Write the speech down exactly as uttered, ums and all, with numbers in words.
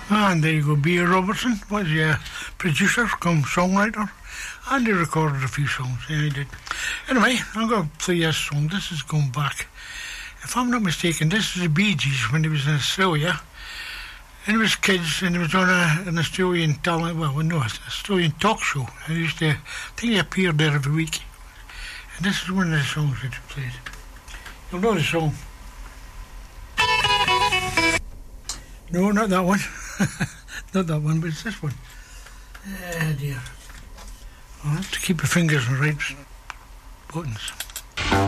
And there you go, B A Robertson was a producer, come songwriter, and he recorded a few songs. Yeah, he did. Anyway, I'm going to play this song. This is going back, if I'm not mistaken, this is the Bee Gees when he was in Australia. And he was kids, and he was on a, an Australian talent, well, no, an Australian talk show. And he used to, I think he appeared there every week. And this is one of the songs that he played. You'll know the song. No, not that one. Not that one, but it's this one. Oh dear. I'll have to keep your fingers on the right buttons.